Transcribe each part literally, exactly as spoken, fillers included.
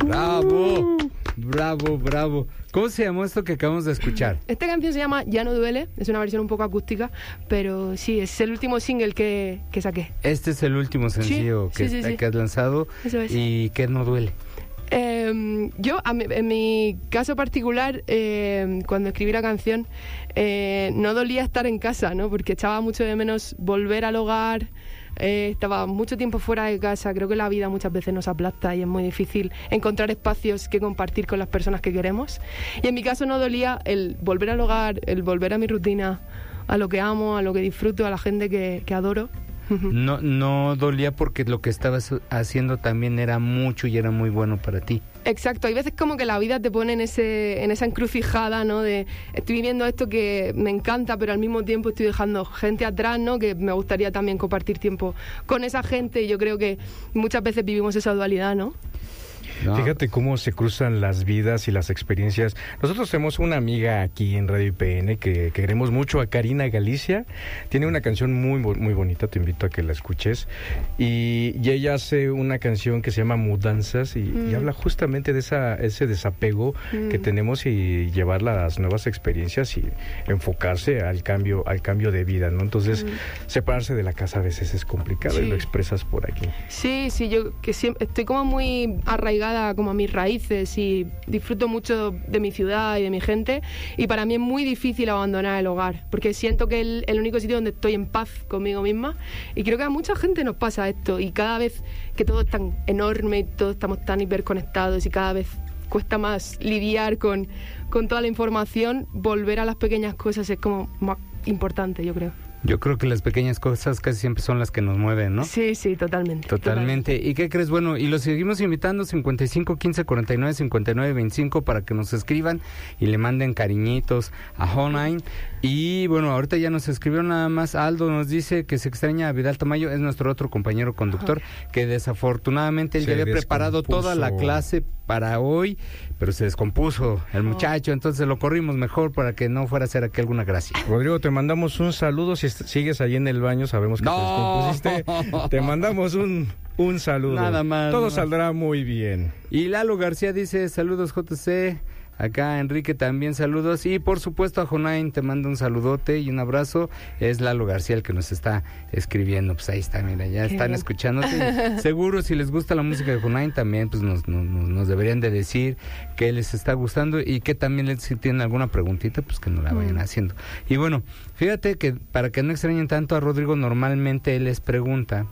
¡Bravo! Bravo, bravo. ¿Cómo se llamó esto que acabamos de escuchar? Esta canción se llama Ya no duele, es una versión un poco acústica, pero sí, es el último single que, que saqué. Este es el último sencillo sí, que, sí, sí, sí. que has lanzado. Eso es. ¿Y qué no duele? Eh, yo, a mi, en mi caso particular, eh, cuando escribí la canción, eh, no dolía estar en casa, ¿no? Porque echaba mucho de menos volver al hogar. Eh, estaba mucho tiempo fuera de casa. Creo que la vida muchas veces nos aplasta y es muy difícil encontrar espacios que compartir con las personas que queremos. Y en mi caso no dolía el volver al hogar, el volver a mi rutina, a lo que amo, a lo que disfruto, a la gente que, que adoro. No, no dolía porque lo que estabas haciendo también era mucho y era muy bueno para ti. Exacto, hay veces como que la vida te pone en ese en esa encrucijada, ¿no? De estoy viviendo esto que me encanta, pero al mismo tiempo estoy dejando gente atrás, ¿no? Que me gustaría también compartir tiempo con esa gente, y yo creo que muchas veces vivimos esa dualidad, ¿no? No. Fíjate cómo se cruzan las vidas y las experiencias. Nosotros tenemos una amiga aquí en Radio I P N que, que queremos mucho, a Karina Galicia. Tiene una canción muy muy bonita, te invito a que la escuches. Y, y ella hace una canción que se llama Mudanzas y, mm. y habla justamente de esa ese desapego mm. que tenemos y llevar las nuevas experiencias y enfocarse al cambio al cambio de vida, ¿no? Entonces, mm. separarse de la casa a veces es complicado, sí. Y lo expresas por aquí. Sí, sí, yo que siempre estoy como muy arraigada como a mis raíces y disfruto mucho de mi ciudad y de mi gente, y para mí es muy difícil abandonar el hogar porque siento que es el único sitio donde estoy en paz conmigo misma, y creo que a mucha gente nos pasa esto, y cada vez que todo es tan enorme y todos estamos tan hiperconectados y cada vez cuesta más lidiar con, con toda la información, volver a las pequeñas cosas es como más importante, yo creo. Yo creo que las pequeñas cosas casi siempre son las que nos mueven, ¿no? Sí, sí, totalmente. Totalmente. totalmente. ¿Y qué crees? Bueno, y los seguimos invitando, cincuenta y cinco, quince, cuarenta y nueve, cincuenta y nueve, veinticinco, para que nos escriban y le manden cariñitos a Honine. Y bueno, ahorita ya nos escribió nada más. Aldo nos dice que se extraña a Vidal Tamayo, es nuestro otro compañero conductor, Ajá. que desafortunadamente él ya había preparado toda la clase para hoy, pero se descompuso el muchacho, entonces lo corrimos mejor para que no fuera a hacer aquí alguna gracia. Rodrigo, te mandamos un saludo. Si sigues ahí en el baño, sabemos que no. te descompusiste. Te mandamos un, un saludo. Nada más. Todo no. saldrá muy bien. Y Lalo García dice, saludos J C. Acá Enrique también saludos, y por supuesto a Jonain te mando un saludote y un abrazo. Es Lalo García el que nos está escribiendo. Pues ahí está, mira, ya Qué están bien. escuchándote. Seguro si les gusta la música de Jonain también pues nos, nos, nos deberían de decir que les está gustando, y que también les, si tienen alguna preguntita pues que nos la vayan mm. haciendo. Y bueno, fíjate que para que no extrañen tanto a Rodrigo, normalmente él les pregunta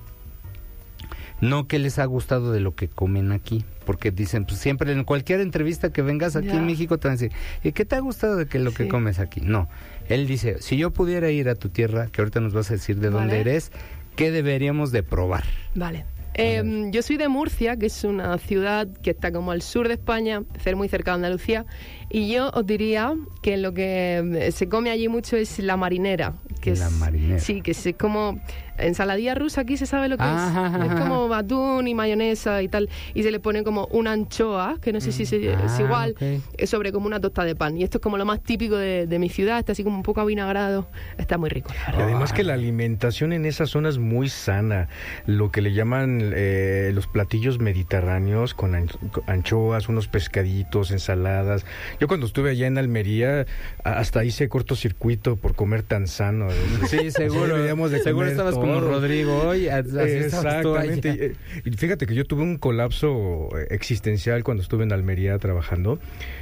no qué les ha gustado de lo que comen aquí, porque dicen, pues siempre en cualquier entrevista que vengas aquí yeah. en México te van a decir, ¿y qué te ha gustado de que lo sí. que comes aquí? No, él dice, si yo pudiera ir a tu tierra, que ahorita nos vas a decir de vale. dónde eres, ¿qué deberíamos de probar? Vale. Eh, yo soy de Murcia, que es una ciudad que está como al sur de España, muy cerca de Andalucía, y yo os diría que lo que se come allí mucho es la marinera. Que la es, marinera. Sí, que es como ensaladilla rusa, aquí se sabe lo que ah, es. Ah, es como atún y mayonesa y tal, y se le pone como una anchoa, que no sé si se, ah, es igual, okay. es sobre como una tosta de pan. Y esto es como lo más típico de, de mi ciudad, está así como un poco avinagrado, está muy rico. Y además que la alimentación en esa zona es muy sana, lo que le llaman eh, los platillos mediterráneos con anchoas, unos pescaditos, ensaladas. Yo cuando estuve allá en Almería, hasta hice cortocircuito por comer tan sano. Sí, seguro. De seguro estabas todo. Como Rodrigo hoy. Así exactamente. Y, y fíjate que yo tuve un colapso existencial cuando estuve en Almería trabajando.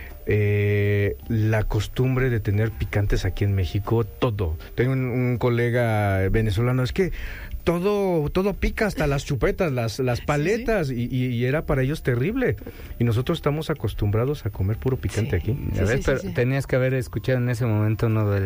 Eh, la costumbre de tener picantes aquí en México, todo. Tengo un, un colega venezolano, es que todo todo pica, hasta las chupetas, las las paletas, sí, sí. Y, y era para ellos terrible. Y nosotros estamos acostumbrados a comer puro picante sí. aquí. A ver, sí, sí, pero sí. tenías que haber escuchado en ese momento, no duele.